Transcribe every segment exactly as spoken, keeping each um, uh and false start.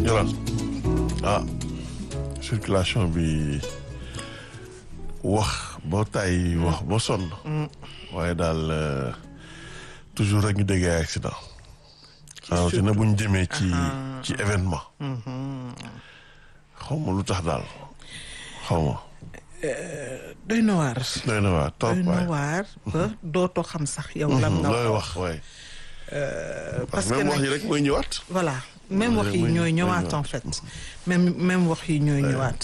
Yolaan ah circulation bi wax ba tay wax ba sonn waaye daal toujours rek ñu déggee ay accident waaw te na bu ñu jëmee ci ci événement xaw ma lu tax daal xaw ma doy na waar doy na waar trop doy na waar ba dootoo xam sax yow lan nga looy wax waay parce que même wax yi rek mooy ñëwaat voilà même wax yi ñooy ñëwaat en fait même même wax yi ñooy ñëwaat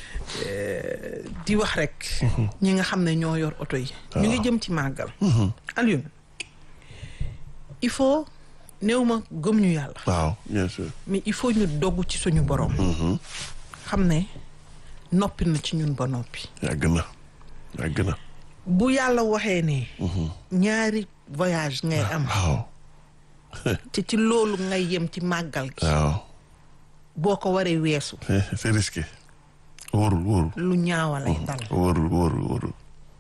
di wax rek ñi nga xam ne ñoo yor oto yi ñu ngi jëm ci màggal Alioune il faut néew ma gëm ñu yàlla waaw bien sûr mais il faut ñu dogg ci suñu borom xam ne noppi na ci ñun ba noppi yàgg na yàgg na bu yàlla waxee ne ñaari voyage ngay am waaw te ci loolu ngay yem ci màggal gi waaw boo ko waree weesu c'est risqué wóorul wóorul lu ñaawalay dal wóorul wóorul wóorul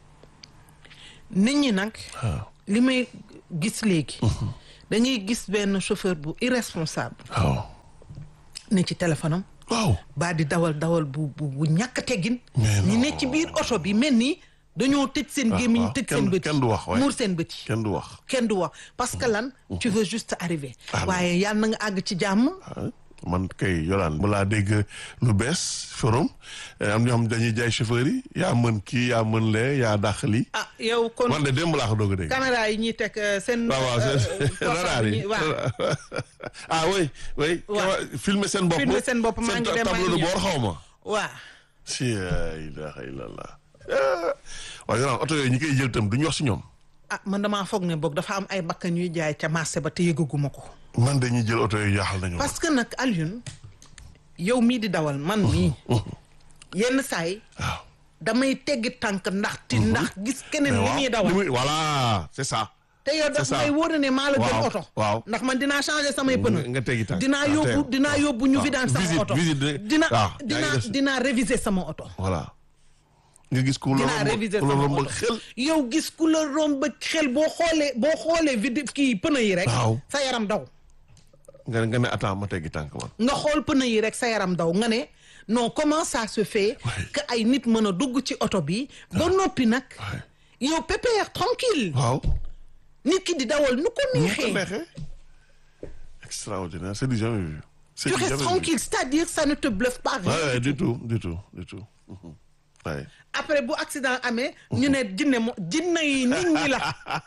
nit ñi nag waaw li may gis léegi dañuy gis benn chauffeur bu irresponsable waaw ne ci téléphone am waaw baa di dawal dawal bu bu bu ñàkk teggin Mais ñi non. ne ci biir oto bi mel ni dañoo tëj seen gémmiñ waaw. tëj Kenn- seen bët kenn du wax, waay. muur seen bët yi kenn du wax kenn du wax parce que lan tu veux juste arriver Ah, waaye yàlla na nga àgg ci jàmm ah, man kay yolaan mu laa dégg lu bees forum am ñoo xam dañuy jaay chauffeur yi yaa mën kii yaa mën lee yaa dàq lii ah yow kon man de démb laa ko doog a dégg caméra yi ñuy teg euh, seen waaw waaw euh, c'est radar yi waaw ah oui oui Waaw. kama- filmer seen bopp Filmer seen bopp, maa ngi dem, maa tableau de ngi ñëw. bord xaw ma waaw si la ilaha illallah waaw yolaan oto yooyu ñi koy jël tam duñu wax si ñoom ah man damaa foog ne boog dafa am ay bakkan ñuy jaay ca marché ba te yëgaguma ko man dañuy jël oto yooyu jaaxal nañu parce que nag Alioune yow mii di dawal man mii yenn saay waaw damay teggi tànk ndax ti ndax gis keneen li waaw muy dawal li muy- voilà c'est ça te yow daf c'est ça. may wóor ne maa la gën Waaw, oto waaw. ndax man dinaa changer samay nga pneu nga teggi tànk dinaa ah, yóbbu tey. dinaa yóbbu ñu waaw. vidaan sama Visite, oto visite de- dina waaw, yaa ngi dinaa def- dinaa réviser sama oto voilà nga gis ku la dinaa romb réviser ku la sama romb oto xel yow gis ku la romb xel boo xoolee boo xoolee vide kii pneu yi rek Waaw. sa yaram daw nga nga ne attends ma teggi tànk man nga xool pneu yi rek sa yaram daw nga ne non comment ça se fait que ay nit mën a dugg ci oto bi ba noppi nag yow pépère tranquille waaw nit ki di dawal nu ko nu ko neexee neexee extraordinaire c'est du jamais vu c'est tu du restes jamais vu. tranquille c'est-à-dire ça ne te bluffe pas rien. Ouais, ouais, du tout du tout du tout Mhm. ouais. après bu accident amee ñu ne jinne mo jinne yi nit ñi la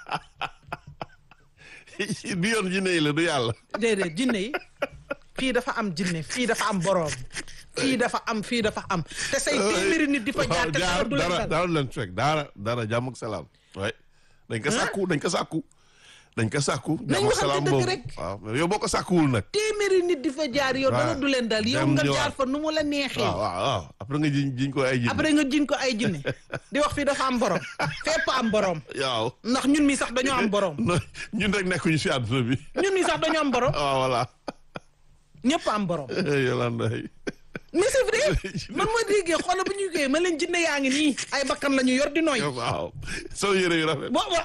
bi yoon jinne yi la du yàlla déedéet jinne yi fii dafa am jinne fii dafa am boroom fii dafa am fii dafa am te say téeméeri nit di fa jaar te dara du leen dara dal. dara leen fekk dara dara jàmm ak salaam waay dañ ko sàkku dañ ko sàkku dañ ko sàkku Nañ jàmm ak waxante salaam dëgg boobu rek. waaw mais yow boo ko sàkkuwul nag téeméeri nit di fa jaar yow dara waaw. du leen dal yow Dem nga ñëwaat. jaar fa nu mu la neexee waaw waaw waaw après nga jiñ jiñ ko ay jinne après nga jiñ ko ay jinne di wax fii dafa am borom fépp am borom waaw ndax ñun mi sax dañoo am borom non ñun rek nekkuñu si àdduna bi ñun mi sax dañoo am borom waaw voilà ñëpp am borom Yolanda mais c'est vrai man ma déggee xoolal bu ñu koy ma leen jinne yaa ngi nii ay bakkan la ñu yor di nooy waaw soo yére yu rafet bo bo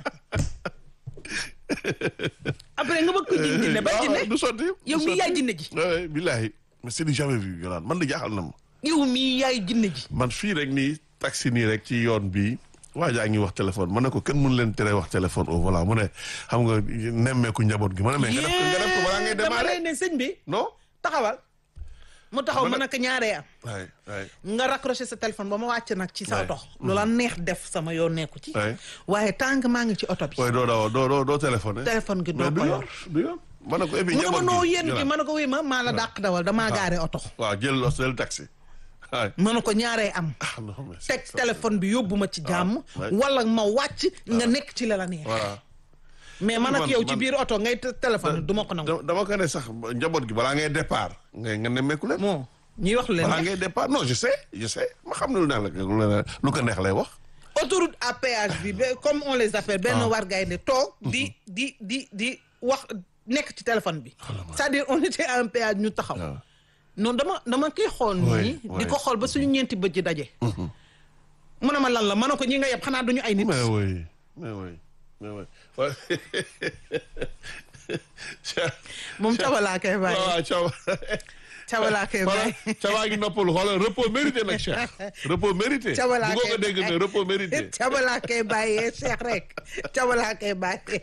après nga bëgg ko jiñ jinne ba jinne du sotti yow mii yaay jinne ji oui billahi mais c'est du jamais vu Yolanda man de jaaxal na ma yow mii yaay jinne ji man fii rek nii taxi nii rek ci yoon bi waa jaa ngi wax téléphone ma ne ko kenn mënu leen tere wax téléphone au volant mu ne xam nga nemmeeku njaboot gi ma ne mais nga def ko nga def ko balaa ngay dama démarrer lay ne sëñ bi non taxawal mu taxaw mën a ko ñaaree am waay waay nga raccroché sa téléphone ba ma wàcc nag ci sa Ouais. oto lu la neex def sama yoon nekku ci Ouais. waaye tant que maa ngi ci oto bi waaye doo doo doo doo doo téléphoné téléphone gi doo mais du ko yoon yor du yoon ma ne ko et puis mu ne ma njaboot noo gi yéen gi ma ne ko wéy ma maa la dàq dawal damaa gaare oto waaw jël los jël taxi waay ma ne ko ñaaree am ah non mais teg téléphone bi yóbbu ma ci jàmm ouais. wala ma wàcc nga nekk ci la la neex voilà mais man ak Man- yow ci man- biir oto ngay t- téléphone du ma ko nangu Da- dama ko ne sax njaboot gi balaa ngay départ ngay nga nemmeeku leen bon ñuy wax lu leen balaa neex. ngay départ non je sais je sais ma xam ne lu neex la lu ne lu ko neex lay wax autoroute à péage bi ba- comme on les appelle benn war gaay ne toog di di di di wax nekk ci téléphone bi c'est-à-dire on était à un péage ñu taxaw waaw non dama dama koy xool Ouais, nii di ouais. ko xool ba suñu ñeenti bët ji daje mu ne ma lan la ma ne ko ñi nga yeb xanaa duñu ay nit mais oui mais oui mais oui Ouais. moom Thiaba laa koy bàyyi waaw Thiaba cabalaa koy bàyyi cabaa ngi noppalu xoolal repos mérité nag Cheikh repos mérité cabalaa bu koy ko dégg ne repos mérité cabalaa koy bàyyee Cheikh rek cabalaa koy bàyyee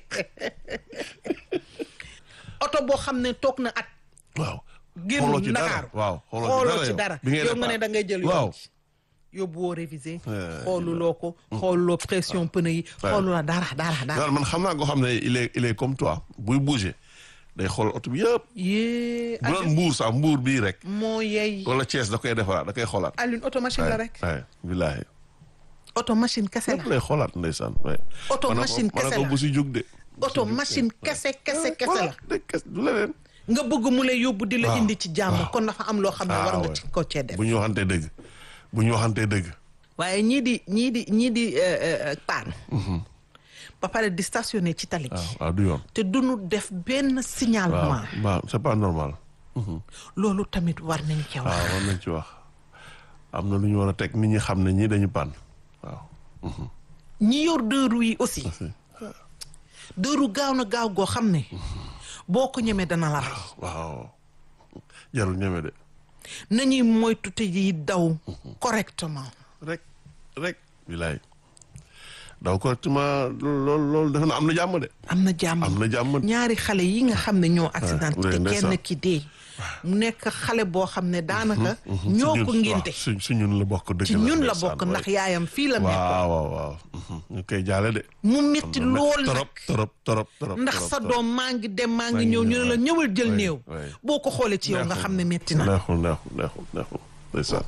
oto boo xam ne toog na at waaw génn Ndakaaru waaw xooloo ci dara yow nga ne da ngay jël yoon yóbbu woo révisé xooluloo ko xooluloo pression pneu yi xooluloo dara dara dara man xam naa ko xam ne il est il est comme toi buy bouger day xool oto bi yëpp yée bu doon mbuur sax mbuur bii rek moo yey wala Thiès da koy defaraat da koy xoolaat Alioune auto machine la rek waay billaahi auto machine kese la lay xoolaat ndeysaan waay auto machine kese la bu si jóg de auto machine kese kese kese la du leneen nga bëgg mu lay yóbbu di la indi ci jàmm kon dafa am loo xam ne war nga ci ko cee def bu ñu waxantee dëgg bu ñu waxantee dëgg waaye ñii di ñii di ñii di paan ba pare di stationné ci tali bi waaw du yoon te duñu def benn signalement waaw c'est pas normal loolu tamit war nañ ci wax waaw war nañ ci wax am na lu ñu war a teg nit ñi xam ne ñii dañu paan waaw ñi yor deux roues yi aussi deux roues gaaw na gaaw goo xam ne boo ko ñemee dana la rey waaw jarul ñeme de nañuy moytu te yi daw correctement rek rek bilaay daw correctement loolu loolu defe na am na jàmm de am na jàmm am na jàmm ñaari xale yi nga xam ne ñoo accident te kenn ki dee mu nekk xale boo xam ne daanaka ñoo ko ngénte su su ñun la bokk dëgg ci ñun la bokk ndax yaayam fii la nekk waaw waaw waaw ñu koy jaale de mu metti lool nag torop torop torop torop ndax sa doom maa ngi dem maa ngi ñëw ñu ne la ñëwal jël néew boo ko xoolee ci yow nga xam ne metti na neexul neexul neexul neexul ndeysaan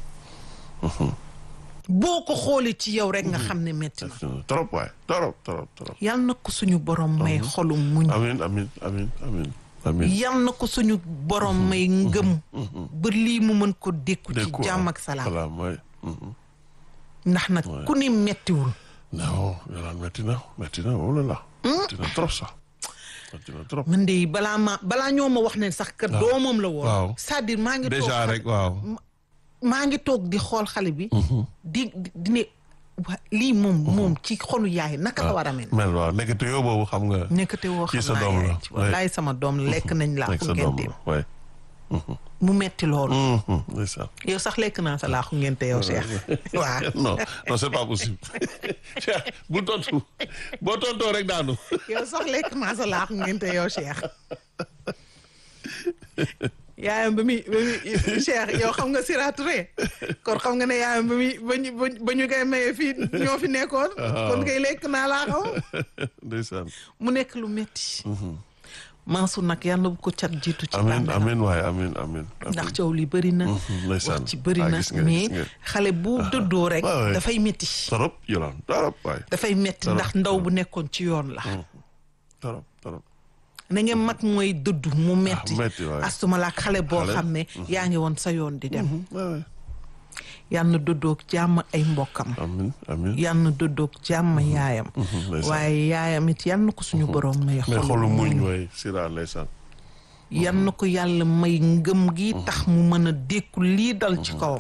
boo ko xoolee ci yow rek nga xam ne metti na torop waay torop torop torop yal na ko suñu borom may xolum muñ amin amin amin amin amin yal na ko suñu borom may ngëm ba lii mu mën ko dékku ci jàmm ak salaam ndax nag ku ni mettiwul non yolaan metti na metti na wala la metti na trop sax metti na trop man de balaa ma balaa ñoo ma wax ne sax que doomam la woon waaw c'est-à-dire maa ngi toog déjà rek waaw maa ngi toog di xool xale bi di di ne wa lii moom moom ci xolu yaay naka la war a mel mel waaw nekkate yoo boobu xam nga nekkate woo xam naa yaay ci wallaay sama doom lekk nañ laaxu ngente mu metti loolu yow sax lekk naa sa laaxu ngente yow Cheikh waaw non non c'est pas possible Cheikh bul tontu boo tontoo rek daanu yow sax lekk naa sa laaxu ngente yow Cheikh yaayam ba muy ba muy Cheikh yow xam nga Sira Touré kon xam nga ne yaayam ba muy ba ñu ba ñu koy maye fii ñoo fi nekkoon kon kay lekk naa laa xaw ndeysaan mu nekk lu metti Mansour nag yàlla bu ko cat jiitu ci amiin amiin waaye amiin amiin ndax coow li bëri na wax ci bëri na mais xale bu dëddoo rek dafay metti torop yolaan torop waay dafay metti ndax ndaw bu nekkoon ci yoon la torop torop na ngeen mag mooy dëddu mu metti astuma la xale boo xam ne yaa ngi woon sa yoon di dem yal na dëddoog jàmm ay mbokkam amiin amiin yal na dëddoog jàmm yaayam waaye yaayam it yal na ko suñu borom may xolu muñ waay Sira ndeysaan yal na ko yàlla may ngëm gi tax mu mën a dékku lii dal ci kawam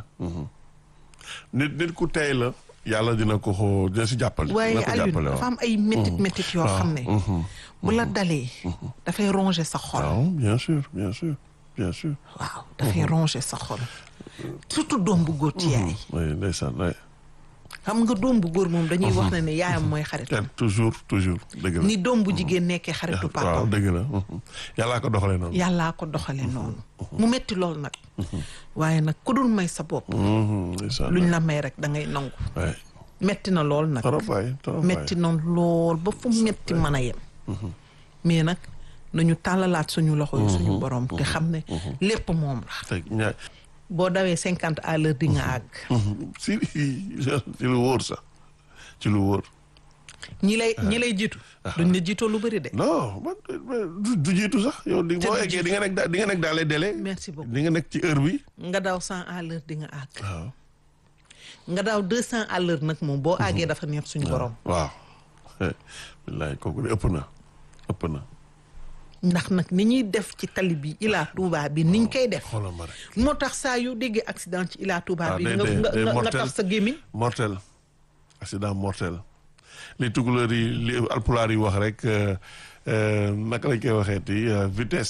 nit nit ku tey la yàlla dina ko xoo dina si jàppale waaye Alioune dafa am ay métit métit yoo xam ne bu la dalee dafay ronger sa xol waaw bien sûr bien sûr bien sûr waaw dafay ronger sa xol surtout doom bu góor ci yaay oui ndeysaan waay xam nga doom bu góor moom dañuy wax ne ne yaayam mooy xaritu toujours toujours dëgg la ni doom bu jigéen nekkee xaritu papa waaw dëgg la yàllaa ko doxalee noonu yàllaa ko doxalee noonu mu metti lool nag waaye nag ku dul may sa bopp luñ la may rek da ngay nangu metti na lool nag metti na lool ba fu metti mën a yem mais nag nañu tàllalaat suñu loxo yi suñu borom te xam ne lépp moom la boo dawee cinquante à l'heure di nga àgg si ci lu wóor sax ci lu wóor ñi lay ñi lay jiitu duñ la jiitoo lu bëri de non man du jiitu sax yow di boo eggee di nga nekk di nga nekk dans les délais merci beaucoup di nga nekk ci heure bi nga daw cent à l'heure di nga àgg waaw nga daaw deux cents à l'heure nag moom boo àggee dafa neex suñu borom waaw wallaay kooku de ëpp na ëpp na ndax nag ni ñuy def ci tali bi Ila Touba bi niñ koy def moo tax saa yu déggee accident ci Ila Touba bi nga nga nga taf sa gémmiñ mortel accident mortel li tukulóor yi li alpulaar yi wax rek naka lañ koy waxee ti vitesse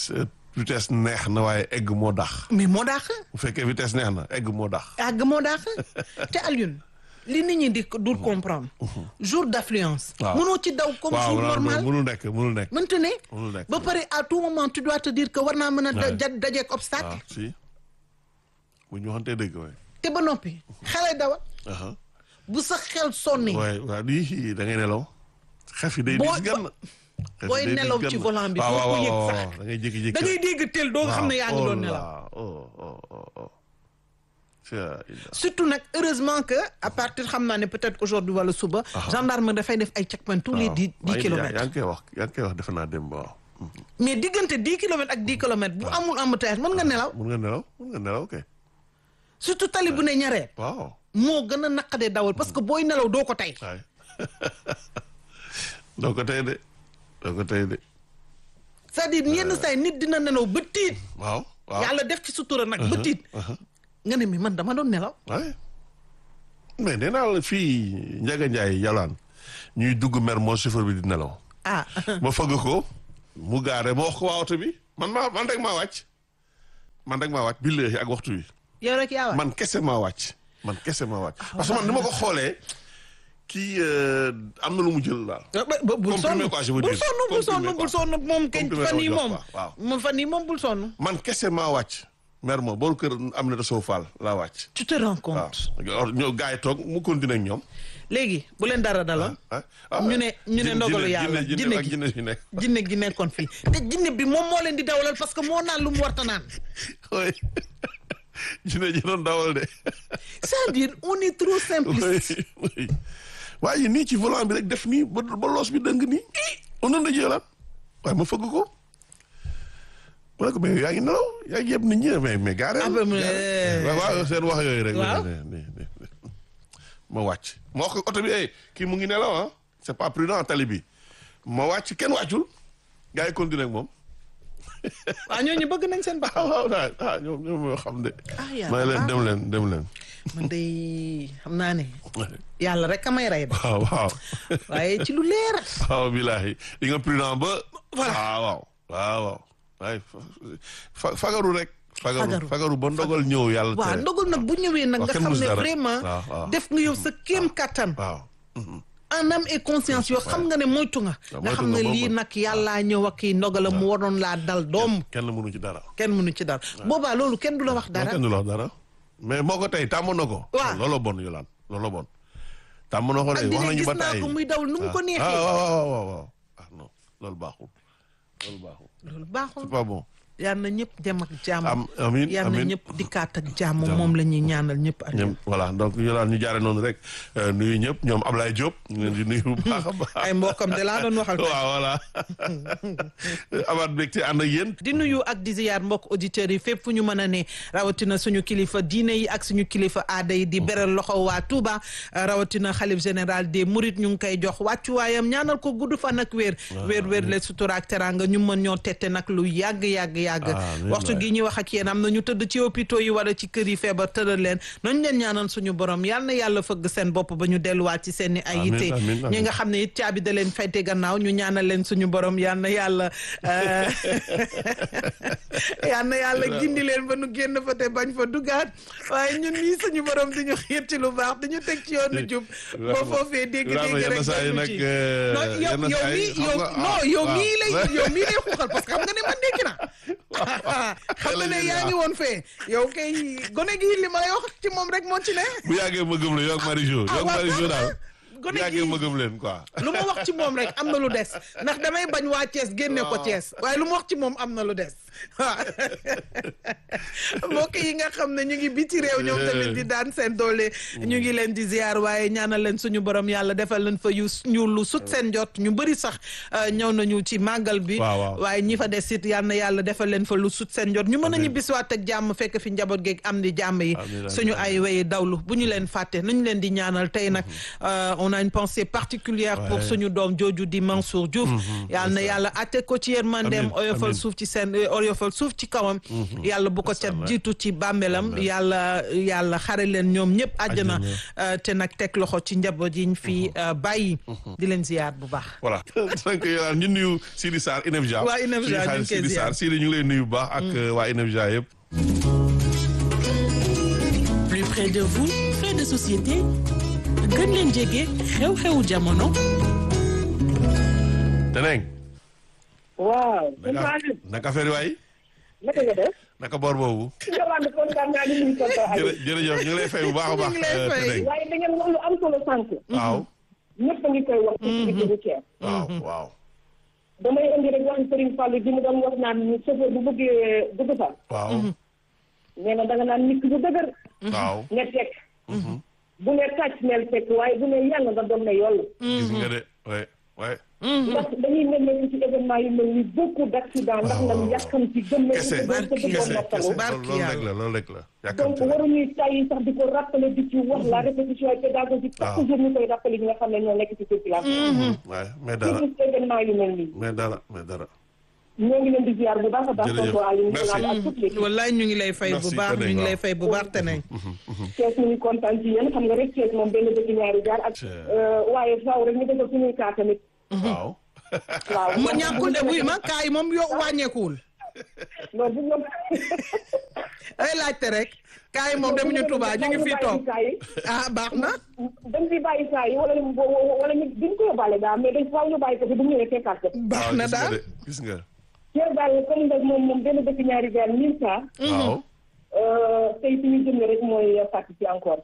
vitesse neex na waaye egg moo dax. mais moo daax. bu fekkee vitesse neex na egg moo dax. egg moo daax te Alioune li nit ñi di dul comprendre. jour d'affluence. waaw mënoo ci daw comme waaw jour normal. mënul nekk mënul nekk. mënta ne. mënul nekk ba pare à tout moment tu dois te dire que war naa mën a. Ouais. da dajeeg obstacle. waaw si bu ñu waxantee dëgg waay. te ba noppi xale dawal. aha bu sa xel sonni. waay waaw lii da ngay nelaw. xef yi day Boo- dis gan. booy nelaw ci volant bi waaw doo ko waaw yëg waaw sax. da ngay jékki-jékki. da ngay dégg tel doo nga xam ne yaa ngi doon nelaw. oh oh oh oh. c'est surtout nag heureusement que à partir xam naa ne peut-être aujourd'hui wala suba. gendarme dafay def ay checkpoint tous les dix dix kilomètres. yaa ngi koy wax yaa ngi koy wax defe naa dem waaw. mais diggante dix kilomètres ak dix kilomètres bu amul embouteillage mën nga nelaw. mun nga nelaw mun nga nelaw ok. surtout tali bu ne ñareet. waaw. moo gën a naqadee dawal parce que booy nelaw doo ko tey. waay doo ko tey de doo ko tey de. c'est-à-dire yenn saa yi nit dina nelaw ba tiit. waaw waaw yàlla def ci sutura nag ba tiit. nga ne mi man dama doon nelaw. waay mais nee naa la fii Ndiaga Ndiaye yalaan ñuy dugg mer moo chauffeur bi di nelaw. ah ma fëgg ko mu gaare ma wax ko waa oto bi man maa man rek maa wàcc man rek maa wàcc billahi ak waxtu wi yow rek yaa wax. man kese maa wàcc man kese maa wàcc parce que man ni ma ko xoolee kii euh, am na lu mu jël daal. ba ba bul sonn comprimé quoi je veux bul dire. sonn bul sonn Comprimé bul quoi. sonn moom kañ Comprimé fan yi la moom. jox quoi, waaw. moom fan yi moom bul sonn. man kese maa wàcc mer ma boolu kër am na da soo faal laa wàcc. tu te rends waaw compte. ñoo gars yi toog mu continuer ak ñoom. léegi bu leen dara daloon. ah ah ñu ne ñu ne ndogalu yàlla jinne jinne ak gi jinne yi nekk. jinne gi nekkoon fii te jinne bi moom moo leen di dawalal parce que moo naan lu mu warta naan. oui jinne ji doon dawal de. c'est-à-dire on est trop simpliste. oui oui waaye nii ci volant bi rek def nii ba ba loos bi dëng nii on na jëlaat waaye ma fëgg ko ma ne ko mais yaa ngi nelaw yaa ngi yëpp nit ñi mais mais gaare après mu ne waaw waaw seen wax yooyu rek waaw. ma wàcc ma wax ko oto bi eh kii mu ngi nelaw ah c'est pas prudent tali bi ma wàcc kenn wàccul gars yi continuer ak moom waaw ñooñu bëgg nañ seen baax. ah waaw daal ah ñoom ñoom ñoo xam de ah yàlla may leen baax dem leen dem leen man day xam naa ne yàlla rek a may rey de waaw waaw waaye ci lu leer. waaw bilaay di nga prudent ba. Voilà. waaw waaw waaw waaw waaye fa fagaru rek. Fagaru. fagaru fagaru ba ndogal ñëw yàlla. waaw tere. ndogal nag bu ñëwee nag waaw, nga kenn xam mësu ne dara. vraiment waaw, waaw. def nga yow sa kéem kattan. waaw. en âme et conscience yoo xam nga ne moytu nga. waaw, nga moytu xam nga ne boobu. lii nag yàllaa ñëw ak kii ndogalam mu waroon laa dal doom kenn mënu ci dara. kenn mënu ci dara. boobaa loolu kenn du la wax dara. kenn du la wax dara. mais moo ko tey tàmm na ko. Waaw. looloo bon Yolaan looloo bon. tàmm na ko ak de wax dina nañu gis ba naa tey. ko muy daw nu mu ko neexee. ah waaw waaw waaw waaw ah non loolu baaxul loolu baaxul loolu baaxul. c'est pas bon. yal na ñëpp dem ak jàmm. am amiin yal na amiin. ñëpp dikkaat ak jàmm Jàmm. moom la ñuy ñaanal ñëpp. ak ñoom voilà donc ñu laan ñu jaare noonu rek euh, nuyu ñëpp ñoom Ablaye Diop ñu leen di nuyu bu baax a baax. ay mbokkam de laa doon waxal. tey. waaw voilà amaat mbégte ànd ak yéen. di nuyu ak di ziyaar mbokk auditeurs yi fépp fu ñu mën a ne rawatina suñu kilifa diine yi ak suñu kilifa aada yi di beral loxo waa Touba rawatina xalif général des Mourides ñu ngi koy jox wàccuwaayam ñaanal ko gudd fan ak wér. wér wér le sutura ak teranga ñu mën ñoo tette nag lu yàgg yàgg yàgg. amiin waxtu waay. gi ñuy wax ak yéen am na ñu tëdd ci hôpitaux yi wala ci kër yi feebar tëral leen nañ leen ñaanal suñu borom yal na yàlla fëgg seen bopp ba ñu delluwaat ci seen i ay Amiin, yitte amiin, amiin. ñi nga xam ne it caabi da leen fayte gannaaw ñu ñaanal leen suñu borom yal na yàlla euh, yal na yàlla gindi leen ba nu génn fa te bañ fa duggaat waaye ñun ñii suñu borom di ñu xiir ci lu baax di ñu teg ci yoonu jub ba foofee dégg-dégg rek saa yi nag non yow yenn yow saa yi mii xam yow nga- non ah, yow waaw. mii lay yow mii lay xuuxal parce que xam nga ne man dégg na xam nga ne yaa ngi woon fee yow kay gone gi li ma lay wax ci moom rek moo ci ne bu yàggee ma gëm la yow ak Marijo Ah, yow ak waaw, Marijo waaw, daal waaw. bu Gone yàggee gi- ma gëm leen quoi. lu ma wax ci moom rek am na lu des ndax damay bañ waa Thiès génne ko Thiès waaye lu ma wax ci moom am na lu des waaw mbokk yi nga xam ne ñu ngi biti réew ñoom tamit di daan seen doole ñu ngi leen di ziar waaye ñaanal leen suñu borom yàlla defal leen fa yu ñu lu sut seen jot ñu bëri sax euh, ñëw nañu ci màggal bi Waaw, waaw. waaye ñi fa des it yal na yàlla defal leen fa lu sut seen jot ñu mën a Amiin. ñibbisiwaat ak jàmm fekk fi njaboot geeg am di jàmm yi Amiin, amiin, suñu amiin. ay wéyi dawlu bu ñu leen fàtte nañu leen di ñaanal tey nag euh, on on a une pensée particulière pour suñu doom jooju di Mansour Diouf yàlla na yàlla atte ko ci yërmandeem oyofal suuf ci seen oyofal suuf ci kawam yàlla bu ko ca jiitu ci bàmmeelam yàlla yàlla xare leen ñoom ñëpp àjjana te nag teg loxo ci njaboot yi ñu fi bàyyi di leen ziyaar bu baax voilà donc ñu nuyu Sidi Sarr I N E F J A waa I N E F J A ñu ngi koy Sidi Sarr Sidi ñu ngi lay nuyu bu baax ak waa I N E F J A yëpp plus près de vous fait de société gën leen jege xew-xewu jamono Teneng waaw. naka affaire yi waay. naka nga def. naka boor boobu. jërëjëf kontaan naa ni ñu ngi jërëjëf ñu ngi lay fay bu baax a baax. Teneng waaye da ngeen wax lu am solo sànq. waaw. ñëpp a ngi koy wax. ci sécurité routière. waaw waaw. damay indi rek wax Serigne Fallou bi mu doon wax naan chauffeur bu bëggee dugg fa. waaw. nee na da nga naan nit bu dëgër. waaw. nga teg. bu ne tàcc mel teg waaye bu ne yàlla nga doon ne yoll. gis nga de waay waay. ndax dañuy nemmeeku ci événement yu mel ni beaucoup d' accident ndax lan yàkkam ci gëm nañu kese ko doon kese noppalu. loolu rek la loolu rek la. donc waruñuy tàyyi sax di ko rappeler di ci wax la répétition et pédagogique chaque jour ñu koy rappeler ñi nga xam ne ñoo nekk ci circulation. waay mais dara ci événement yu mel nii. mais dara mais dara. ñoo ngi leen di ziar bu baax a baax. jërëjëf tonton Aliou merci ak toute l'équipe. wallaay ñu ngi lay fay bu Merci, baax ñu Teneng, ngi lay waaw. fay bu baax Teneng Thiès ñu ngi kontaan ci yéen xam nga rek Thiès moom benn dëkk ñaari jaar ak. waaye faaw rek ñu defal suñuy kaa tamit. waaw. waaw ma ñàkkul de buy ma kaa yi moom yo wàññeekuwul non bu ñoom. ay laajte rek kaa yi moom demuñu Touba ñu ngi fii toog ah baax na dañ fi bàyyi saa yi wala wala ñu duñ ko yóbbaale daal mais dañ faaw ñu bàyyi ko fi bu ñëwee fekkaat ko. baax na daal gis nga. Thiès daal comme nag moom moom benn dëkk ñaari jaar mille cas. waaw. tey fi ñu jëmee rek mooy participer encore.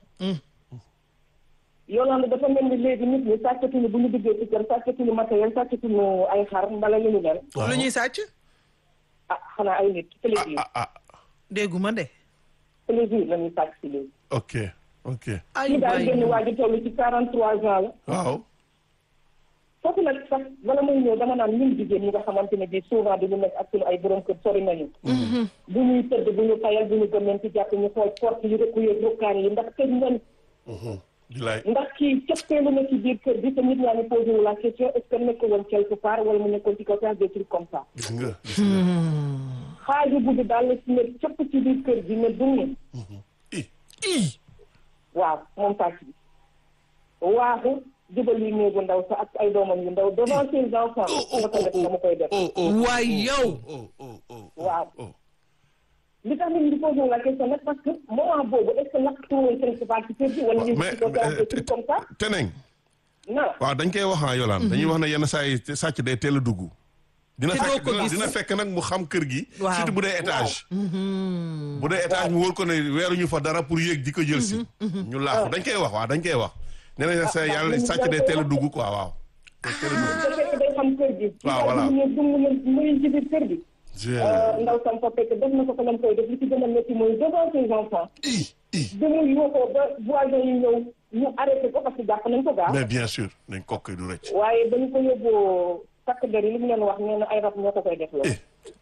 Yolande dafa mel ni léegi nit ñi sàccatuñu bu ñu duggee ci kër sàccatuñu matériel sàccatuñu ay xar mbala lu ñu mel. waaw lu ñuy sàcc ah xanaa ay nit plaisir. ah ah dégguma de plaisir la ñuy sàcc si léegi. ok ok. ay ñu daal waay génn waa ji toll ci quarante trois ans la. waaw. foofu nag sax bala muy ñëw dama naan ñun jigéen ñi nga xamante ne bii souvent dañu nekk ak suñu ay borom kër sori nañu. bu ñuy tëdd bu ñu fayal bu ñu gën leen ci jàpp ñu xool porte yi rek yëg rukkaan yi ndax tëj nañ. bilaay. ndax kii cëppeelu na ci biir kër bi te nit ñaa ngi posé wu la question est ce que nekk woon quelque part wala mu nekkoon ci kaw des trucs comme ça. gis nga gis nga. xaaju guddi daal la ci ne cëpp ci biir kër gi ne dunge. i i waaw moom sàcc bi. waaxu jubal yi néegu ndaw sa ak ay doomam yu ndaw devant ses enfants. nga ko def dama koy def. waay yow waaw. li tax nit ñi di posé wu la question nag parce que moment boobu est ce que lakk tuuroon quelque part ci kër gi wala ñu ci ko des trucs comme ça. Teneng. non. waaw dañ koy wax ah Yolande. dañuy wax ne yenn saa yi sàcc day teel a dugg. dina te doo fekk ko dina gis. dina fekk nag mu xam kër gi. Waaw. surtout bu dee étage. bu dee étage mu wóor ko ne weeruñu fa dara pour yéeg di ko jël si. ñu laaxu dañ koy wax waaw dañ koy wax. nee nañ sa yàlla sàcc day teel a dugg quoi waaw. day teel a dugg. te fekk day xam kër gi. waaw voilà ñu dung na muy ci biir kër gi. je ndaw sam fa fekk def na ko ko lam koy def li ci gën a métti mooy devant ses enfants. i i bi mu yuuxoo ba voisin yi ñëw ñu arrêté ko parce que jàpp nañ ko gaa. mais bien sûr nañ kokk du rëcc. waaye ba ñu ko yóbboo takk der yi li mu leen wax nee na ay rab ñoo ko koy def loolu.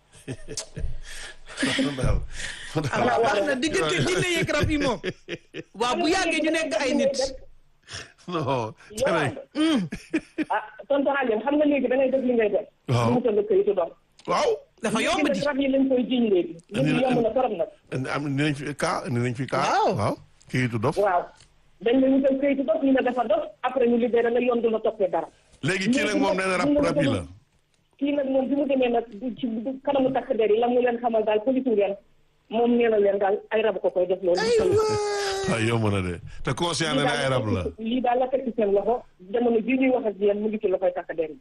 ah wax na diggante jinne yeeg rab yi moom waaw bu yàggee ñu nekk ay nit non. yow ah tonton Aliou xam nga léegi da ngay def li ngay def. waaw mu wutal la këyitu dox. waaw. dafa yomb di rab yi lañ koy jiñ léegi. léegi yomb na torop nag. am ni nañ fi kaa ni nañ fi kaa. Waaw. waaw kayitu dof. waaw dañ la wutal këyitu dox ñu ne dafa dox après ñu libéré la yoon du la toppee dara. léegi kii nag moom nee na rab rab yi la. kii nag moom bi mu demee nag ci kanamu takk der yi la mu leen xamal daal police ngeen moom nee na leen daal ay rab ko koy def loolu. ah yomb na de te conscient na ne ay rab la. lii daal la fekk ci seen loxo jamono bii ñuy wax ak yéen mu ngi ci loxoy takk der yi.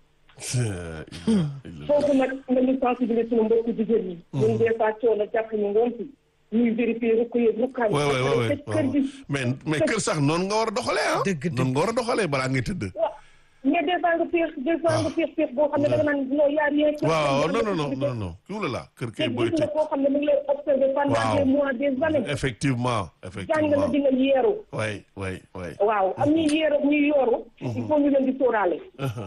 foofu nag nañu sensibiliser suñu mbokku jigéen ñi. ñun des fois coono jàpp ñu ngoon si ñuy vérifier rukk yeeg rukkaan yi. waay waay waay te kër gi. mais mais kër sax noonu nga war a doxalee ah. Dëgg dëgg. noonu nga war a doxalee balaa ngay tëdd. waaw mais des fois nga féex des fois nga féex féex boo xam ne da nga naan non yaa rien. waaw non non non non non kii la la kër kay booy gis nga tëj. koo xam ne mu ngi lay observé pendant Waaw. des mois des années. effectivement jàng na effectivement. dina yeeru. waay waay waay. waaw am ñuy yeeru ñuy yooru. il faut ñu leen di sóoraale.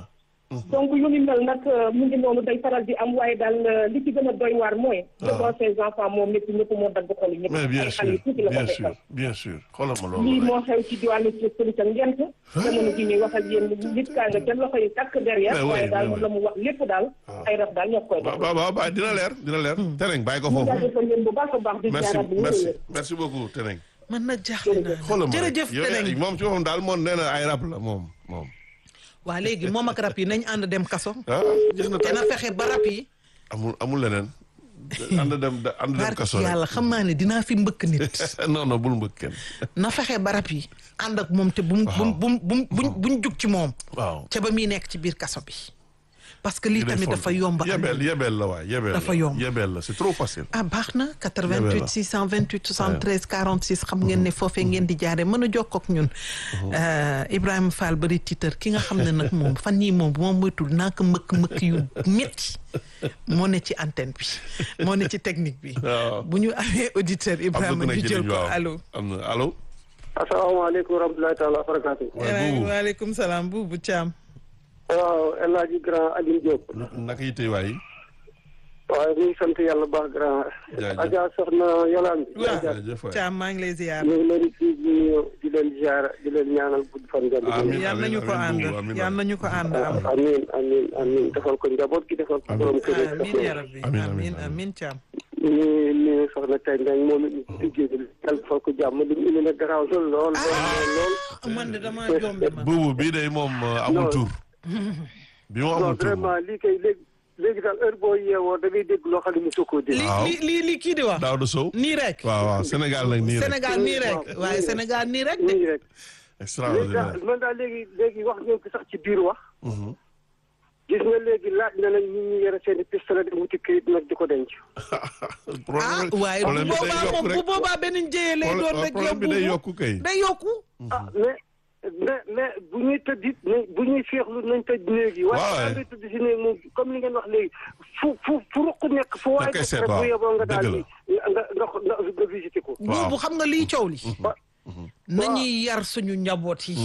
donc yu ni mel nag mu ngi noonu day faral di am waaye daal li ci gën a doy waar mooy. devant ces enfants moom ñëpp ñëpp moo dagg xol yi. mais bien sûr bien sûr bien sûr xoolal ma loolu. lii moo xew ci diwaanu Soluka Ngent. jamono ji ñuy wax ak yéen nit kaa nga ca loxo yi takk derrière. waaye daal la mu wax lépp daal. ay raf daal ñoo koy def. waaw waaw waaw dina leer dina leer. Teneng bàyyi ko foofu. bu baax a baax di merci merci merci beaucoup Teneng. man na jaaxle naa xoolal ma jërëjëf Teneng moom ci moom daal moom nee na ay rab la moom moom. waa léegi moom ak rab yi nañ ànd dem kaso. ah jeex na te na fexe ba rab yi. amul amul leneen. ànd dem ànd dem kaso rek yàlla xam naa ne dinaa fi mbëkk nit. non non bul mbëkk kenn. na fexe ba rab yi ànd ak moom te bu mu. waaw bu mu bu mu bu mu jug ci moom. waaw ca ba muy nekk ci biir kaso bi. parce que lii tamit dafa yomb. yebeel yebeel la waay yebeel la dafa yomb yebeel la c'est trop facile. ah baax na quatre-vingt-huit six cent vingt-huit soixante-treize quarante-six xam ngeen ne foofee ngeen di jaare mën a jokkoo ak ñun. Ibrahima Fall bari tiitar ki nga xam ne nag moom fan yii moom bu ma moytul naa ko mbëkk mbëkk yu métti moo ne ci antenne bi moo ne ci technique bi. bu ñu amee auditeur Ibrahima ñu jël ko allo. am na allo. asalaamaaleykum wa rahmatulahi taala wa barakaatu. waaleykum salaam Boubou Thiam. waaw El Hadj Grand Alioune Diop. naka yi tey waay. waaw ñu ngi sant yàlla baax grand. jaajëf Adja soxna Yolande. jaajëf waay Thiam maa ngi lay ziar. ñu ngi leen di di leen ziar di leen ñaanal gudd fan. amiin yal nañu ko ànd yal nañu ko ànd am. amiin amiin amiin defal ko njaboot gi defal ko borom kër yi. amiin yaa rabbi amiin amiin Thiam. ñu ñu soxna tey ndax moom it ñu liggéey bi yàlla defal ko jàmm li mu indi nag garaaw lool lool lool lool. man de damaa jombe ma. buubu bii day moom amul tur. bi mu amul tur vraiment lii kay léegi léegi daal heure boo yeewoo da ngay dégg loo xam ne mosoo koo dégg. li li li kii di wax. Daouda Sow nii rek. waaw waaw Sénégal nag nii rek Sénégal nii rek waaye Sénégal nii rek de. nii rek. extraordinaire léegi man daal léegi léegi wax ngeen ko sax ci biir wax. gis nga léegi laaj na nag ñi ñu yore seen i pistolet di wuti këyit nag di ko denc. ah waaye bu boobaa moom bu boobaa benn njëyee lay doon rek. problème bi day yokku kay. day yokku. ah mais mais mais bu ñuy tëdd it bu ñuy féexlu nañ tëj néeg yi. waaye ngay tëdd si néeg moom comme li ngeen wax léegi fu fu fu ruq nekk fu waaye nekk rek bu yeboo nga daal di nga nga nga visité ko. waaw bu xam nga liy coow li. nañuy yar suñu njaboot yi.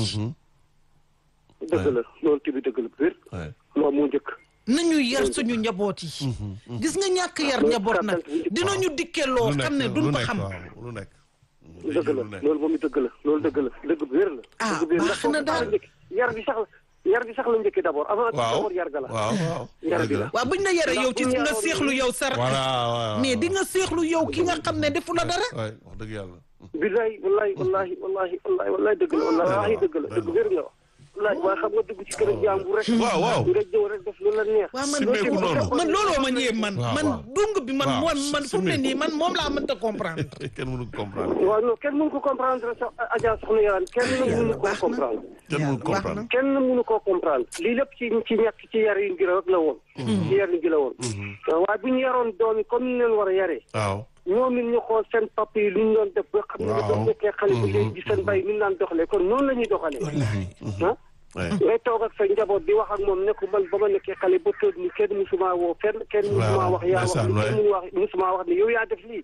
dëgg la loolu tamit dëgg la bu wér. moom moo njëkk. nañu yar suñu njaboot yi. gis nga ñàkk yar njaboot nag dinañu dikkee loo xam ne duñ ko xam. lu nekk dëgg la loolu moom dëgg la loolu dëgg la dëgg bu wér la. ah baax na daal yar bi sax la yar bi sax la njëkk d'abord. avant d'abord yar ga la. waaw waaw yar bi la. waaw buñ la yaree yow ci nga seexlu yow sar. mais di nga seexlu yow ki nga xam ne defu la dara. wax dëgg yàlla. billahi wallahi wallahi wallahi wallahi wallahi dëgg la wallahi dëgg la dëgg wér nga wax. wallahi waaye xam nga dugg ci kër jàmbur rek. waaw waaw rek jëw rek def lu la neex. waaw man man looloo ma ñëwee man. man dung bi man man man fu mu ne nii man moom laa mënta comprendre. kenn mënu ko comprendre. waaw non kenn mënu ko comprendre sax Adja soxna Yolande kenn mënu ko comprendre. kenn mënu ko comprendre. kenn mënu koo comprendre. lii lépp ci ci ñàkk ci yar yi ngi rek la woon. ci yar yi ngi la woon. waaye bu ñu yaroon doom yi comme ni leen war a yaree. waaw. ñoom it ñu xool seen papa yi lu ñu doon def ba xam ne doon nekkee xale bu léegi di seen bay ni ñu daan doxalee kon noonu la ñuy doxalee. ah ngay toog ak sa njaboot di wax ak moom ne ko man ba ma nekkee xale ba tëdd ni kenn musuma woo fenn kenn musuma wax yaa wax ni kenn mënu wax musuma wax ni yow yaa def lii.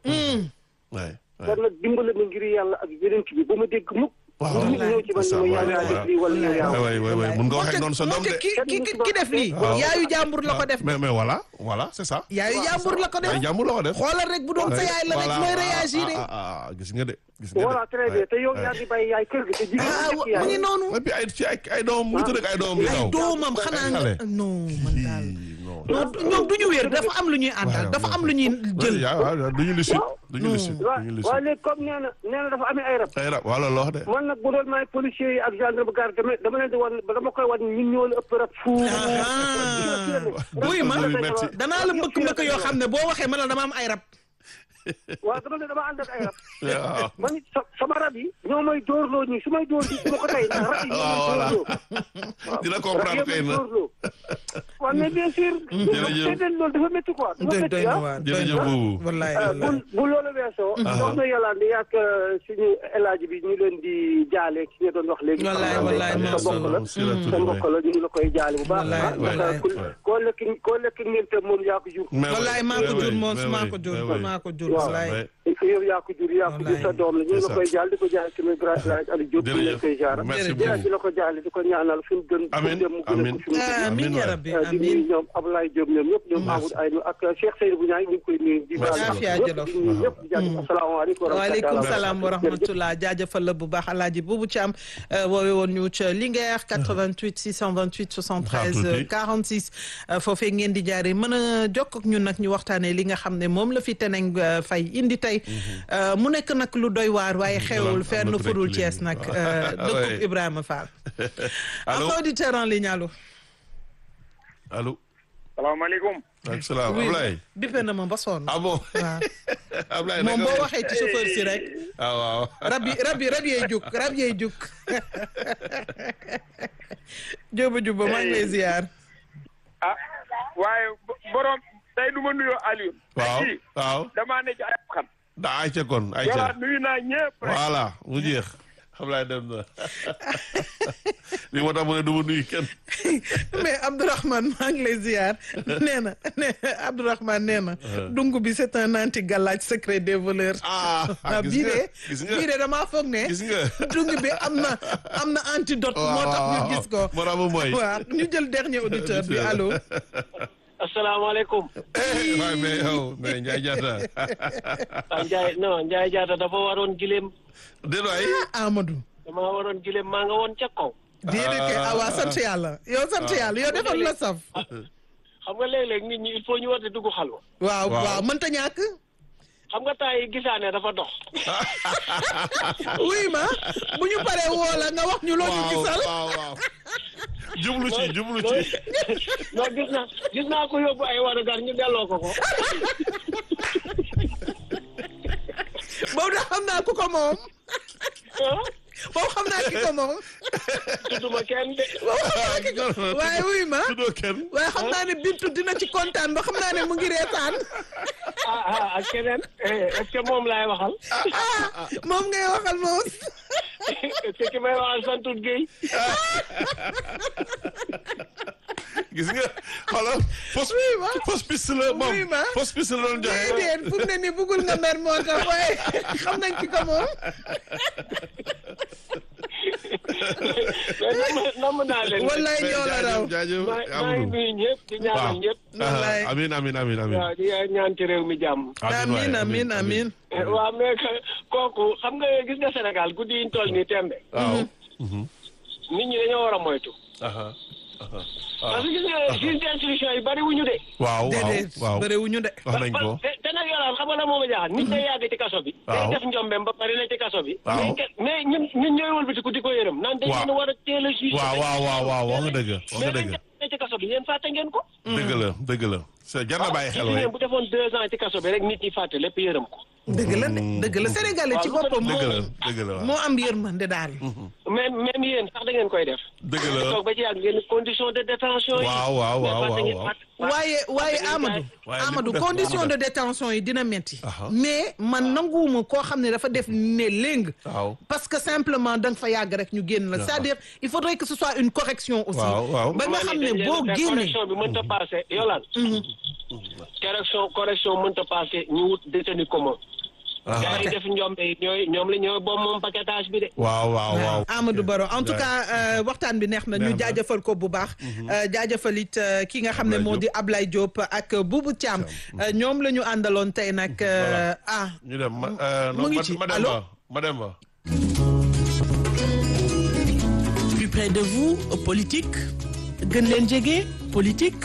kon nag dimbale ma ngir yàlla ak yeneen bi ba ma dégg mukk. waaw nit ñëw ci man ne ma yaa def lii wala yow yaa waay waay waay mun nga waxee noonu sa doom de. ki ki ki def lii. yaayu jàmbur la ko def. mais mais voilà voilà c'est ça. yaayu jàmbur la ko def. yaayu jàmbur la ko def. xoolal rek bu doon sa yaay la rek mooy réagir. ah gis nga de. gis nga de voilà très bien te yow yaa ngi bàyyi yaay kër gi te jigéen ah mu ngi noonu. et puis ay ci ay ay doomam mu ngi tudd ak ay doomam yu ndaw. ay doomam xanaa nga non man daal. non ñoom du ñu wér dafa am lu ñuy àndal dafa am lu ñuy jël. du ñu lucide du ñu lucide du ñu lucide. waaw léegi comme nee na nee na dafa amee ay rab. ay rab waaw loolu la wax de. man nag bu doon maay policiers yi ak gendarme garde dama dama leen di wan dama koy wan ñun ñoo la ëpp rab fuuf. buy ma danaa la mbëkk mbëkk yoo xam ne boo waxee ma la dama am ay rab. waaw dama ne dama ànd ak ay rab. man sama rab yi ñoo may dóorloo ñii su may dóor ji su ma ko tey ndax rab yi ñoo may dóorloo. dina comprendre kay na waaw mais bien sûr. jërëjëf loolu dafa métti quoi. dafa métti ah jërëjëf boobu. wallaay bu bu loolu weesoo. soxna Yolande yàgg suñu élage bi ñu leen di jaale ki nga doon wax léegi. wallaay wallaay sa mbokk la sa mbokk la ñu ngi la koy jaale bu baax. wallaay koo lekk koo lekk ngeen te moom yaa ko jur. wallaay maa ko jur moom maa ko jur maa ko jur waaw yow yaa ko jur yaa ko jur sa doom la ñu la koy jaal di ko jaal ci muy grand village Aliou Diop ñu leen koy jaara di la ko jaal di ko ñaanal fi mu gën dem mu gën a ko fi mu amiin ya rabbi di nuyu ñoom Ablaye Diop ñoom ñëpp ñoom Amadou Aynou ak Cheikh Seydou Bouñaay ñu ngi koy nuyu di ñëpp di jaajëf asalaamaaleykum waaleykum salaam wa rahmatullah jaajëfal la bu baax Alaaji Boubou Thiam woowe woon ñu ca Linguère quatre-vingt-huit six cent vingt-huit soixante-treize quarante-six foofee ngeen di jaare mën a jokk ak ñun nag ñu waxtaanee li nga xam ne moom la fi Teneng Faye indi tey mu nekk nag lu doy waar waaye xewul fenn fudul Thiès nag dëkkub Ibrahima Fall. allo auditeur en ligne allo. allo. salaamaaleykum. waaleykum salaam Ablaye. bippe na ma ba sonn. ah bon waaw. Ablaye moom boo waxee ci chauffeur si rek. ah waaw. rab yi rab yi rab yee juk rab yee juk. Jóoba Juba maa ngi lay ziar. ah waaye borom tey du ma nuyoo Aliou. waaw waaw damaa ne ci ay xam. da ay ca kon ay ca. voilà nuyu naa ñëpp rek. voilà mu jeex. Ablaye dem na li moo tax mu ne du ma nuyu kenn. mais Abdourahmane maa ngi lay ziar nee na nee Abdourahmane nee na. dungu bi c'est un anti galaaj secret des voleurs. ah bii de gis nga bii de damaa foog ne. gis nga dungu bi am na am na antidote. moo tax ñu gis ko. moo tax mu mooy. waaw ñu jël dernier auditeur bi allo. asalaamaaleykum. waaye mais yow mais Ndiaye Diatta. ah Ndiaye non Ndiaye Diatta dafa waroon gileem. déedéet waay. Amadou. dama waroon gileem maa nga woon ca kaw. déedéet kay ah waa sant yàlla yow sant yàlla yow defal la saf. xam nga léeg-léeg nit ñi il faut ñu war di dugg xalwa. waaw waaw mënta ñàkk. xam nga temps yi gisaane dafa dox. oui ma bu ñu paree woo la nga wax ñu loo ñu gisal. waaw waaw jublu ci jublu ci. non gis naa gis naa ko yóbbu ay warugar ñu delloo ko ko. boobu da xam naa ku ko moom. boobu xam naa ki ko moom. tudduma kenn de. waaye wuy ma. tuddoo kenn. waaye xam naa ne Bintu dina ci kontaan ba xam naa ne mu ngi reetaan. ah ah ak keneen est-ce que moom laay waxal. ah moom ngay waxal moom. est-ce que ki may waxal santul Guèye. gis nga xoolal fausse fausse piste la moom fausse piste la doon joxe. déedéet fu mu ne nii bëggul nga mer moo tax waaye xam nañ ki ko moom. namm naa leen. wallaay ñoo la raw. jaajëf maa ngi nuyu ñëpp di ñaanal ñëpp. wallaay amiin amiin amiin amiin. waaw di ñaan ci réew mi jàmm. amiin amiin amiin. waaw mais kooku xam nga gis nga Sénégal guddi yi ñu toll nii tembe. waaw. nit ñi dañoo war a moytu. parce que gis nga juge d'instruction yi bari wuñu de. waaw waaw déedéet waaw bëri wuñu de. wax nañ ko. te te nag yolaan xam nga la moom a jaaxal nit day yàgg ci kaso bi. waaw day def njombeem ba pare na ci kaso bi. waaw mais ke- mais ñun ñun ñooy wëlbatiku di ko yërëm. naan dañ waaw leen a war a teel a juge. waaw waaw waaw waaw wax nga dëgg wax nga mais dëgg. dañ ne ci kaso bi yéen fàtte ngeen ko. dëgg la dëgg la. c'est jar na bàyyi xel waaw waaye. bu defoon deux ans ci kaso bi rek nit ñi fàtte lépp yërëm ko. dëgg la de dëgg la Sénégalais ci boppam dëgg la moo dëgg la waaw. moo am yërmande daal. même même yéen sax da ngeen koy def. dëgg la toog ba ci yàgg ngeen condition de détention yi. waaw waaw waaw mais fàtte ngeen- waaw. fàtte- waaye waaye fàtte ngeen Amadou waaye li mu Amadou def condition moom de la. détention yi dina metti Aha. mais man nanguwuma koo xam ne dafa def ne léng waaw. parce que simplement da nga fa yàgg rek ñu génn la c'est-à-dire il faudrait que ce soit une correction aussi Waaw, waaw. ba nga xam ne dañ leen boo a def génnee correction bi mënta passé yolaan correction correction mënta passé ñu wut détenu commun. gars yi def njombe yi ñooy ñoom la ñooy boobu moom paquetage bi de. waaw waaw waaw. Amadou Baro en tout cas euh, waxtaan bi neex na ñu Neex na. jaajëfal ko bu baax euh, jaajëfal it euh, ki nga xam ne Ablaye moo di Ablaye Diop ak Boubou Thiam euh, ñoom la ñu àndaloon tey nag euh, ah ñu dem ma euh, mu non ngi ma ci ma dem allo ba ma dem ba. Plus près de vous, politique. gën leen jege, politique.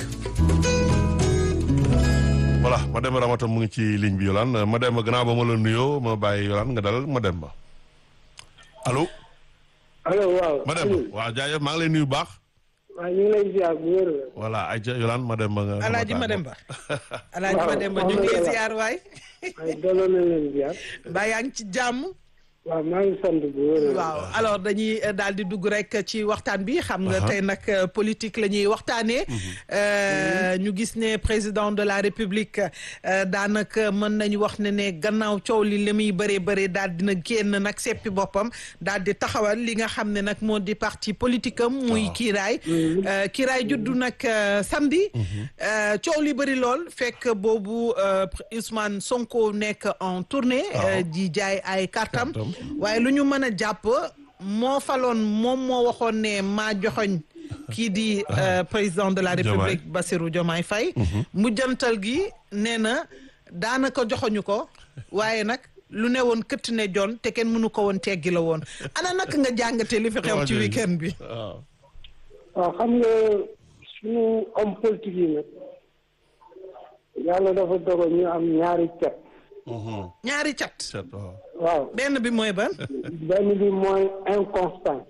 voilà ma dem Ramata mu ngi ci ligne bi Yolande ma dem ba gannaaw ba ma la nuyoo ma bàyyi Yolande nga dalal ma dem ba allo. allo waaw. ma dem ba waaw jaajëf maa ngi lay nuyu bu baax. waaw ñu ngi lay ziar bu wér. voilà ayca Yolande ma dem ba nga. Alaaji Mademba Alaaji Mademba ñu ngi lay ziar waay waaye delloo na leen ziar. mbaa yaa ngi ci jàmm waaw maa ngi sant bu wér. waaw alors dañuy daal di dugg rek ci waxtaan bi xam nga tey nag politique la ñuy waxtaanee. ñu gis ne président de la république daanaka mën nañu wax ne ne gannaaw coow li li muy bëree bëri daal dina génn nag seppi boppam daal di taxawal li nga xam ne nag moo di parti politique am. muy kiiraay. kiiraay juddu nag samedi. coow li bëri lool fekk boobu Ousmane Sonko nekk en tournée. di jaay ay kartam. waaye lu ñu mën a jàpp moo faloon moom moo waxoon ne maa joxoñ kii di président de la république Bassirou Diomaye Faye mujjantal gi nee na daanaka joxoñu ko waaye nag lu ne woon këtt ne jon te kenn mënu ko woon teggi la woon ana nag nga jàngate li fi xew ci week-end bi. waaw xam nga suñu homme politique yi nag yàlla dafa dogal ñu am ñaari cat. ñaari cat. waaw benn bi mooy ban. benn bi mooy inconstant.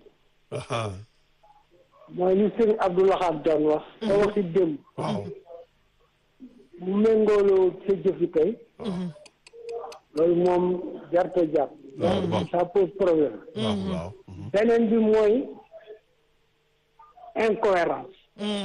mooy li sëñ Abdou Lahad doon wax. sa waxi démb. waaw. bu méngooloo sa jëfi tey. loolu moom jarte jàpp. ça pose problème. waaw. beneen bi mooy incohérence.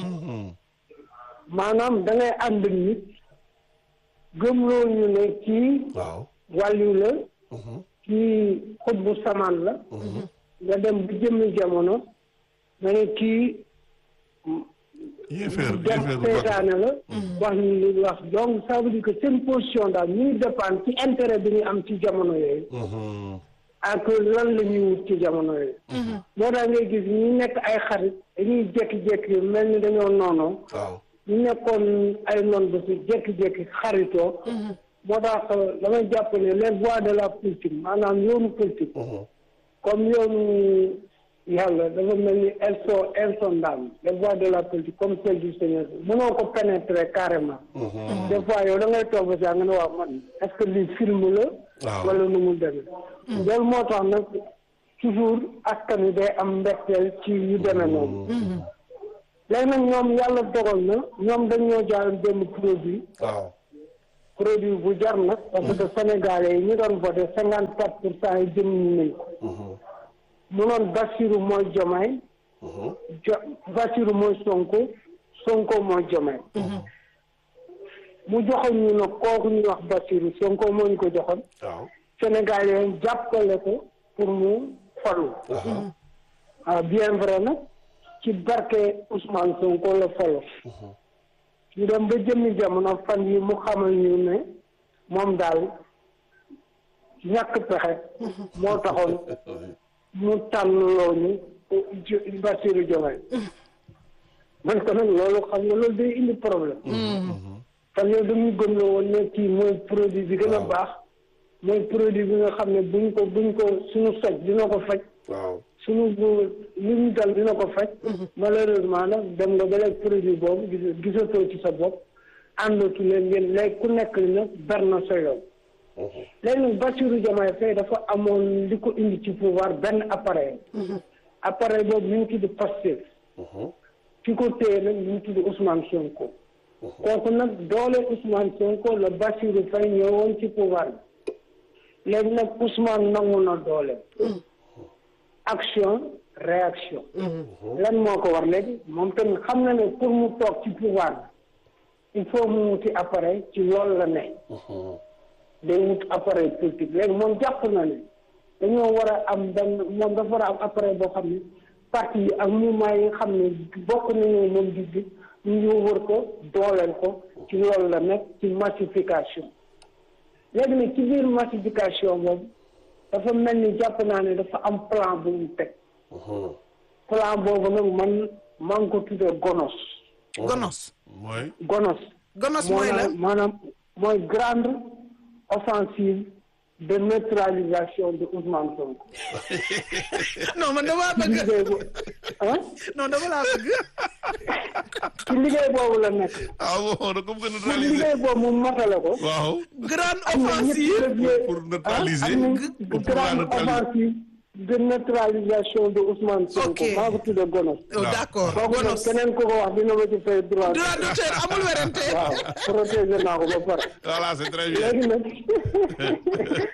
maanaam da ngay ànd nit. gëmloo ñu ne kii. waaw. wàllu la. kii xut bu samaan la. nga dem bu jëmmi jamono. nga ne kii. yéeféer dem yéeféer bu seetaane la. wax ñu li wax donc ça veut dire que seen position daal ñu ngi dépendre ci intérêt bi ñu am ci jamono yooyu. ak lan la ñuy wut ci jamono yooyu. moo tax ngay gis ñu nekk ay xarit dañuy jékki-jékki mel ni dañoo noonoo. waaw. ñu nekkoon ay noon ba si jékki-jékki xaritoo. moo tax damay jàpp ne les voies de la politique maanaam yoonu politique. comme yoonu yàlla dafa mel ni elles sont insondables les voies de la politique comme celle du Seigneur mënoo ko pénétrer carrément. des fois yow da ngay toog ba saa nga ne waaw man est-ce que lii film la. wala nu mu demee. loolu moo tax nag toujours askan wi day am mbetteel ci yu demee noonu. léegi nag ñoom yàlla dogal na ñoom dañoo jaay benn produit. waaw. produit bu jar nag. parce que sénégalais yi ñu doon voté cinquante quatre pour cent yi jëm nañ ko. mu noon Bassirou mooy Diomaye. jo Bassirou mooy Sonko Sonko mooy Diomaye. mu joxoon ñu nag kooku ñu wax Bassirou Sonko moo ñu ko joxoon. waaw. sénégalais yi jàppale ko pour mu falu. ah bien vrai nag. ci barke Ousmane Sonko la falo ñu dem ba jëmmi jamono fan yi mu xamal ñu ne moom daal ñàkk pexe moo taxoon mu tànn loo ñu Bassirou Diomaye man ko nag loolu xam nga loolu day indi problème fan yow dañu gëm la woon ne kii mooy produit bi gën a baax mooy produit bi nga xam ne buñ ko buñ ko suñu soj dina ko faj waaw. suñu li ñu dal dina ko faj. malheureusement nag dem nga ba léegi produit boobu gis gisatoo ci sa bopp àndatu leen ngeen léegi ku nekk nag ber na sa yoon. léegi nag Bassirou Diomaye Faye dafa amoon li ko indi ci pouvoir benn appareil. appareil boobu ñu ngi tudd Pastef. ki ko téye nag ñu ngi tudd Ousmane Sonko. kooku nag doole Ousmane Sonko la Bassirou Faye ñëwoon ci pouvoir bi. léegi nag Ousmane nangu na doole. action réaction. lan moo ko war léegi moom tamit xam na ne pour mu toog ci pouvoir il faut mu wuti appareil ci loolu la ne. day wut appareil politique léegi moom jàpp na ne dañoo war a am benn moom dafa war a am appareil boo xam ne parti yi ak mouvement yi nga xam ne bokk nañoo moom gis-gis ñu wër ko dooleel ko ci loolu la nekk ci massification. léegi nag ci biir massification boobu. dafa mel ni jàpp naa ne dafa am plan bu mu teg. plan boobu nag man maa ngi ko tuddee gonos. gonos. mooy. gonos. gonos mooy la maanaam mooy grande offensive de neutralisation de Ousmane Sonko. non man damaa bëgg. ci liggéey boobu ah. non dama laa bëgg. ci liggéey boobu la nekk. ah bon da ko bëgg a ci neutraliser. liggéey boobu mu matale ko. waaw. grande offensive. pour neutraliser. am na pour grande offensive de neutralisation de Ousmane Sonko. Ok. maa ko tuddee gonos. oh d'accord kooku nag gonos. keneen ku ko wax dina ma ci fay droit. droit d'auteur amul werante. waaw protéger naa ko ba pare. voilà c'est très bien. léegi nag léegi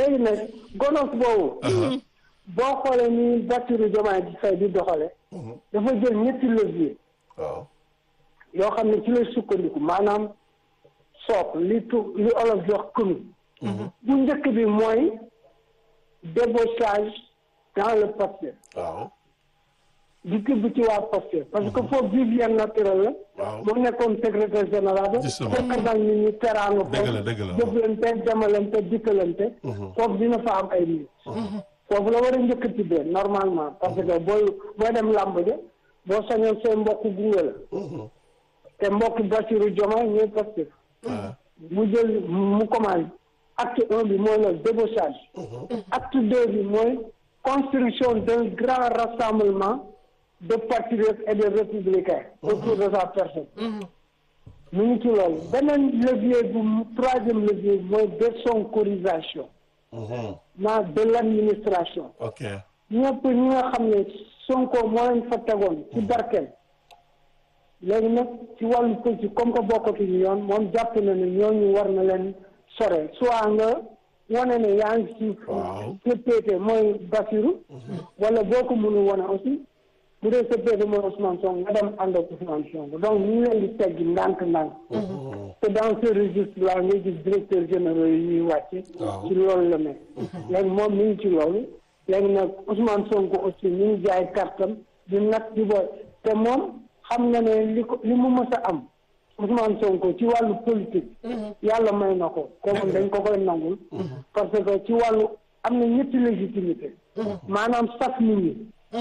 léegi nag gonos boobu. boo xoolee ni Bassirou Diomaye Faye di doxale dafa jël ñetti levier. waaw. yoo xam ne ci lay sukkandiku maanaam sook li tu li olof di wax commune. bu njëkk bi mooy débauchage dans le Pastef. waaw. di tibb ci waa Pastef parce que foofu vivien naturel la. waaw moo nekkoon secrétaire général ba. justement fekk nit ñi teraanga dëgg la dëgg la foofu jëflante demalante dikkalante. foofu dina fa am ay nit. foofu la war a njëkk a tibbee normalement parce que booy booy dem làmb ja boo sañoon say mbokk gunge la. te mbokk Bassirou Diomaye ñooy Pastef. mu jël mu commencé acte un bi mooy le débauchage. acte deux bi mooy construction d'un grand rassemblement de patriotes et de républicains autour de sa personne. mu ngi ci loolu beneen levier bu troisième levier mooy désonkorisation. naa de l'administration. ok. ñëpp ñi nga xam ne Sonko moo leen fa tegoon ci barkeel léegi nag ci wàllu politique comme que bokkatuñu yoon moom jàpp na ne ñooñu war na leen sore soit nga wane ne yaa ngi ci sa péete mooy Bassirou wala boo ko mënu wane aussi bu dee sa péete mooy Ousmane Sonko nga dem ànd ak Ousmane Sonko donc ñu ngi leen di teggi ndànk-ndànk te dans ce registre là ngay gis directeur généraux yi ñuy wàcc ci loolu la nekk léegi moom mi ngi ci loolu léegi nag Ousmane Sonko aussi ñu ngi jaay kartam di nag di boy te moom xam na ne li ko li mu mës a am Ousmane Sonko ci wàllu politique yàlla may na ko kooku dañ ko koy nangul parce que ci wàllu am na ñetti légitimité maanaam saf nit ñi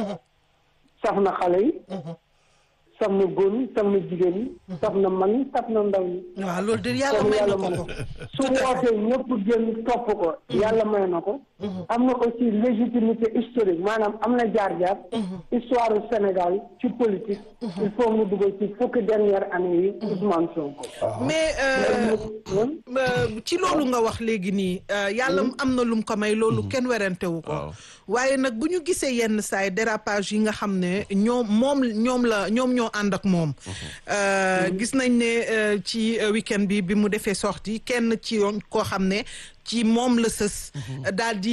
saf na xale yi saf na góor ñi saf na jigéen ñi saf na mag ñi saf na ndaw ñi waaw loolu de yàlla may na ko ko su wootee ñëpp génn topp ko yàlla may na ko am na aussi légitimité historique maanaam am na jaar-jaar histoire du Sénégal ci politique il faut mu dugal ci fukki dernière année yi Ousmane Sonko mais ci loolu nga wax léegi nii yàlla am na lum ko may loolu kenn werantewu ko waaye nag bu ñu gisee yenn saay dérapage yi nga xam ne ñoom moom ñoom la ñoom ñoo ànd ak moom gis nañ ne ci week-end bi bi mu defee sortie kenn ci yoon koo xam ne ci moom la sës daal di